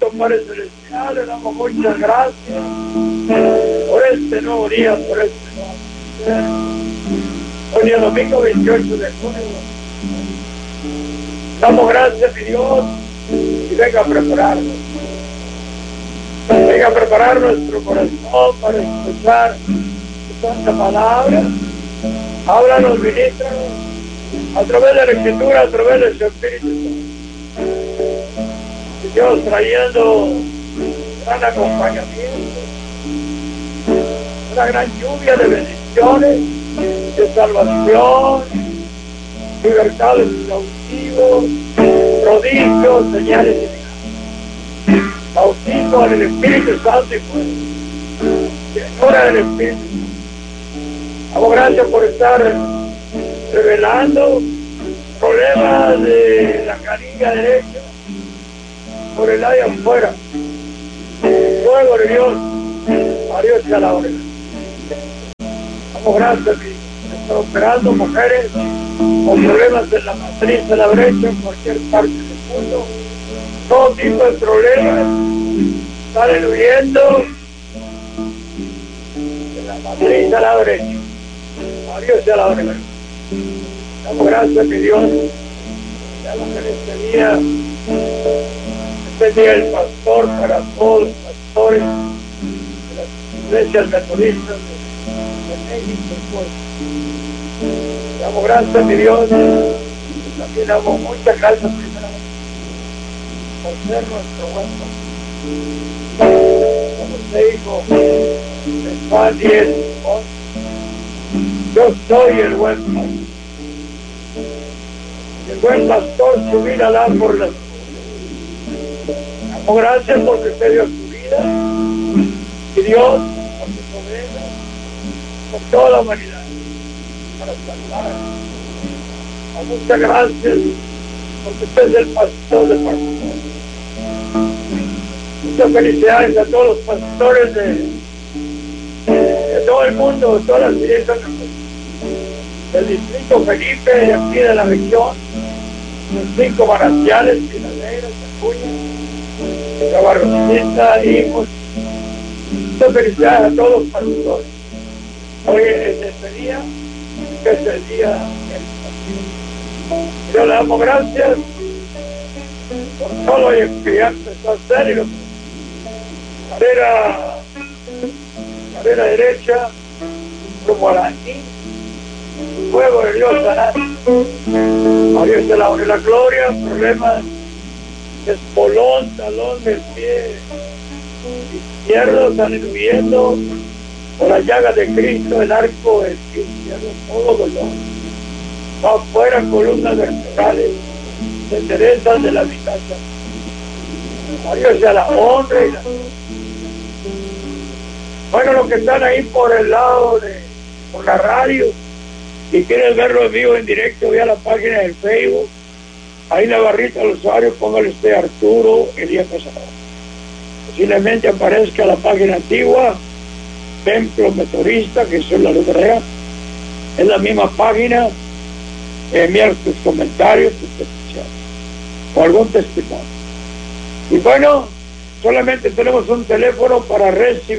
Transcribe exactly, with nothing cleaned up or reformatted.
nuestro Padre Celestial, le damos muchas gracias por este nuevo día, por este nuevo día. Hoy día domingo veintiocho de junio. Damos gracias, mi Dios, y venga a prepararnos. Venga a preparar nuestro corazón para escuchar tu santa palabra. Háblanos, ministranos, a través de la Escritura, a través de su Espíritu Santo. Y Dios trayendo gran acompañamiento, una gran lluvia de bendiciones, de salvación, libertades cautivos, prodigios, señales y milagros. Bautismo en el Espíritu Santo y fuego. Llenura del Espíritu Santo. Damos gracias por estar revelando problemas de la canilla derecha por el área afuera. Fuego de Dios, a Dios sea la hora. Damos gracias, mi Dios. Están operando mujeres con problemas en la matriz de la brecha en cualquier parte del mundo. Todo tipo de problemas salen huyendo de la matriz a la derecha. A Dios sea la hora. Damos gracias, mi Dios. Damos en este día, este día el pastor para todos los pastores de las iglesias metodistas de, de México. Damos gracias, mi Dios. También damos muchas gracias primeramente por ser nuestro buen pastor. Como se dijo en Juan diez, once, yo soy el buen pastor. El buen pastor su vida da por las ovejas. Damos gracias porque usted dio su vida y Dios por sus ovejas, por toda la humanidad, para salvar. Muchas gracias porque usted es el pastor de pastores. Muchas felicidades a todos los pastores de, de todo el mundo, de todas las iglesias del distrito Felipe, de aquí de la región, los cinco manantiales, Pinaderas, Acuña, Cabarrocita, Hijos. Muchas felicidades a todos los pastores. Hoy es este día, que es el día del pastor. Yo le damos gracias por todo lo que ya empezó a hacer y lo que carrera, carrera derecha, rumbo a la fuego de Dios hará. A Dios se la honra y la gloria. Problemas de espolón, talón del pie izquierdo, salen huyendo por la llaga de Cristo, el arco del pie izquierdo, todo dolor. Va afuera, columnas vertebrales, se enderezan de la mitad. A Dios sea la honra y la gloria. Bueno, los que están ahí por el lado de, por la radio, si quieren verlo en vivo, en directo, vea la página del Facebook, ahí en la barrita del usuario, póngale usted Arturo Elías Casanova. Posiblemente aparezca la página antigua, Templo Metodista, que es la Lutrea, es la misma página. Enviar tus comentarios, tus peticiones, o algún testimonio. Y bueno, solamente tenemos un teléfono para recibir